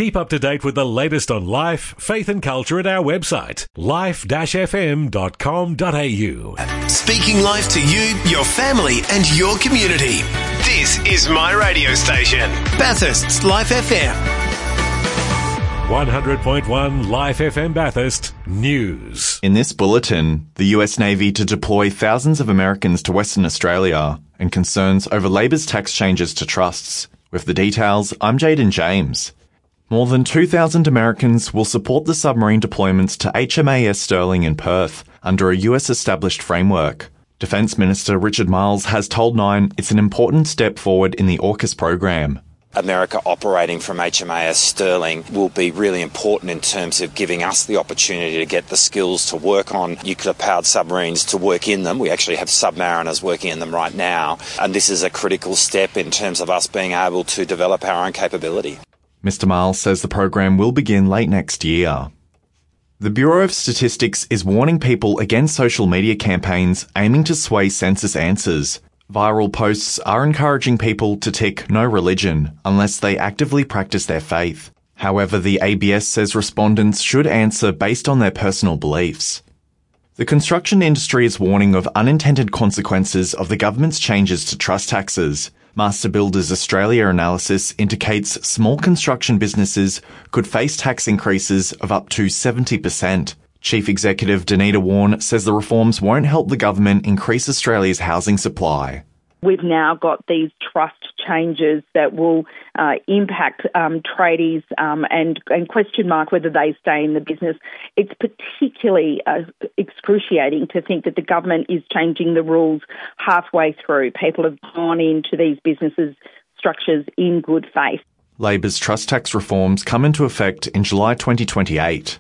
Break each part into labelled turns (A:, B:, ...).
A: Keep up to date with the latest on life, faith and culture at our website, life-fm.com.au.
B: Speaking life to you, your family and your community. This is my radio station, Bathurst's Life FM.
A: 100.1 Life FM Bathurst News.
C: In this bulletin, the US Navy to deploy thousands of Americans to Western Australia and concerns over Labor's tax changes to trusts. With the details, I'm Jaden James. More than 2,000 Americans will support the submarine deployments to HMAS Sterling in Perth under a US established framework. Defence Minister Richard Marles has told Nine it's an important step forward in the AUKUS program.
D: America operating from HMAS Sterling will be really important in terms of giving us the opportunity to get the skills to work on nuclear-powered submarines, to work in them. We actually have submariners working in them right now, and this is a critical step in terms of us being able to develop our own capability.
C: Mr. Marles says the program will begin late next year. The Bureau of Statistics is warning people against social media campaigns aiming to sway census answers. Viral posts are encouraging people to tick no religion unless they actively practice their faith. However, the ABS says respondents should answer based on their personal beliefs. The construction industry is warning of unintended consequences of the government's changes to trust taxes. Master Builders Australia analysis indicates small construction businesses could face tax increases of up to 70%. Chief Executive Danita Warren says the reforms won't help the government increase Australia's housing supply.
E: We've now got these trust changes that will impact tradies and question mark whether they stay in the business. It's particularly excruciating to think that the government is changing the rules halfway through. People have gone into these businesses' structures in good faith.
C: Labor's trust tax reforms come into effect in July 2028.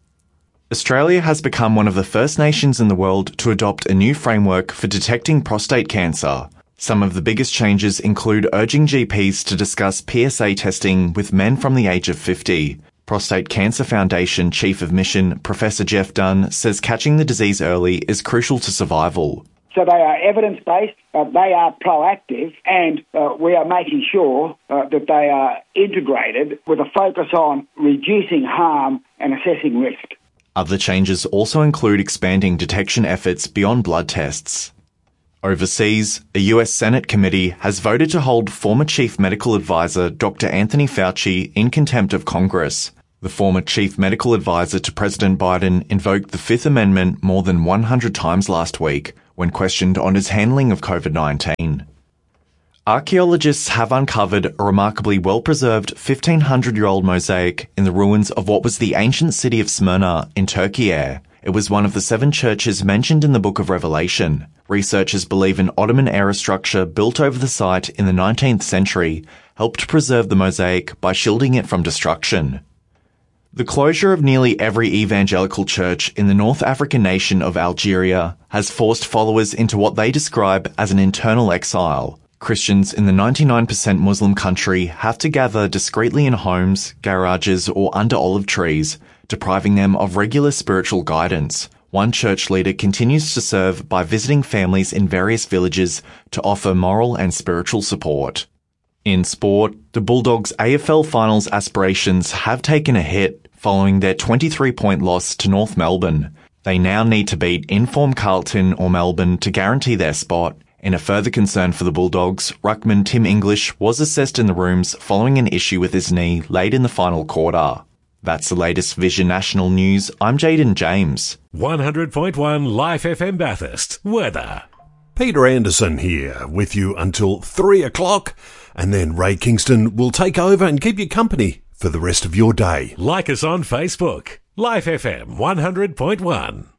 C: Australia has become one of the first nations in the world to adopt a new framework for detecting prostate cancer. Some of the biggest changes include urging GPs to discuss PSA testing with men from the age of 50. Prostate Cancer Foundation Chief of Mission, Professor Jeff Dunn, says catching the disease early is crucial to survival.
F: So they are evidence-based, they are proactive, and we are making sure that they are integrated with a focus on reducing harm and assessing risk.
C: Other changes also include expanding detection efforts beyond blood tests. Overseas, a US Senate committee has voted to hold former Chief Medical Advisor Dr. Anthony Fauci in contempt of Congress. The former Chief Medical Advisor to President Biden invoked the Fifth Amendment more than 100 times last week when questioned on his handling of COVID-19. Archaeologists have uncovered a remarkably well-preserved 1,500-year-old mosaic in the ruins of what was the ancient city of Smyrna in Turkey. It was one of the 7 churches mentioned in the Book of Revelation. Researchers believe an Ottoman-era structure built over the site in the 19th century helped preserve the mosaic by shielding it from destruction. The closure of nearly every evangelical church in the North African nation of Algeria has forced followers into what they describe as an internal exile. Christians in the 99% Muslim country have to gather discreetly in homes, garages, or under olive trees, depriving them of regular spiritual guidance. One church leader continues to serve by visiting families in various villages to offer moral and spiritual support. In sport, the Bulldogs' AFL finals aspirations have taken a hit following their 23-point loss to North Melbourne. They now need to beat in-form Carlton or Melbourne to guarantee their spot. In a further concern for the Bulldogs, ruckman Tim English was assessed in the rooms following an issue with his knee late in the final quarter. That's the latest Vision National News. I'm Jaden James.
A: 100.1 Life FM Bathurst. Weather.
G: Peter Anderson here with you until 3 o'clock, and then Ray Kingston will take over and keep you company for the rest of your day.
A: Like us on Facebook. Life FM 100.1.